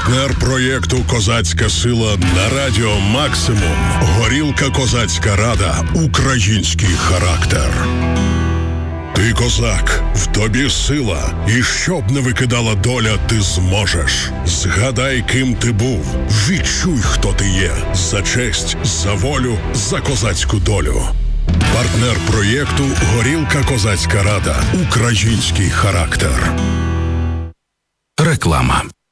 Партнер проєкту «Козацька сила» на радіо «Максимум». Горілка «Козацька рада». Український характер. Ти козак, в тобі сила, і щоб не викидала доля, ти зможеш. Згадай, ким ти був, відчуй, хто ти є. За честь, за волю, за козацьку долю. Партнер проєкту «Горілка «Козацька рада». Український характер. Реклама.